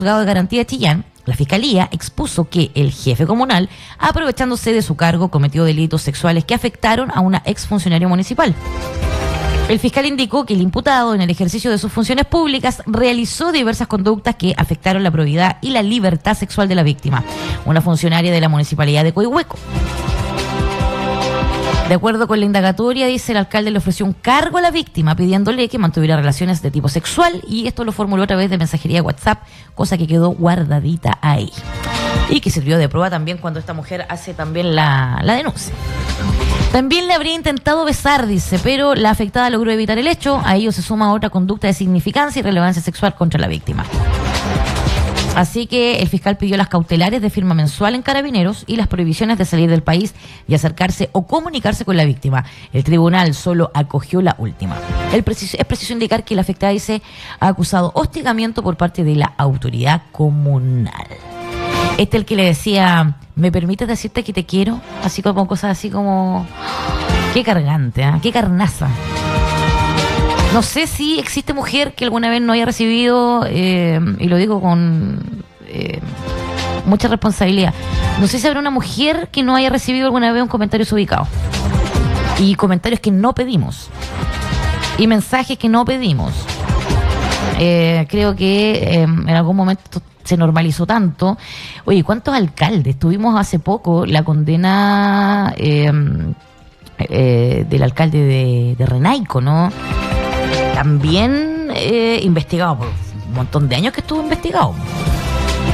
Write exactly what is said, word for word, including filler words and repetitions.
juzgado de garantía de Chillán, la Fiscalía expuso que el jefe comunal, aprovechándose de su cargo, cometió delitos sexuales que afectaron a una exfuncionaria municipal. El fiscal indicó que el imputado, en el ejercicio de sus funciones públicas, realizó diversas conductas que afectaron la probidad y la libertad sexual de la víctima, una funcionaria de la municipalidad de Coihueco. De acuerdo con la indagatoria, dice, el alcalde le ofreció un cargo a la víctima pidiéndole que mantuviera relaciones de tipo sexual, y esto lo formuló a través de mensajería de WhatsApp, cosa que quedó guardadita ahí. Y que sirvió de prueba también cuando esta mujer hace también la, la denuncia. También le habría intentado besar, dice, pero la afectada logró evitar el hecho. A ello se suma otra conducta de significancia y relevancia sexual contra la víctima. Así que el fiscal pidió las cautelares de firma mensual en Carabineros y las prohibiciones de salir del país y acercarse o comunicarse con la víctima. El tribunal solo acogió la última. El preciso, es preciso indicar que la afectada, dice, ha acusado hostigamiento por parte de la autoridad comunal. Este el que le decía, ¿me permites decirte que te quiero? Así como cosas así como... Qué cargante, ¿eh? Qué carnaza. No sé si existe mujer que alguna vez no haya recibido, eh, y lo digo con eh, mucha responsabilidad, no sé si habrá una mujer que no haya recibido alguna vez un comentario desubicado. Y comentarios que no pedimos. Y mensajes que no pedimos. Eh, creo que eh, en algún momento se normalizó tanto. Oye, ¿cuántos alcaldes? Tuvimos hace poco la condena eh, eh, del alcalde de, de Renaico, ¿no? También eh, investigado por un montón de años que estuvo investigado.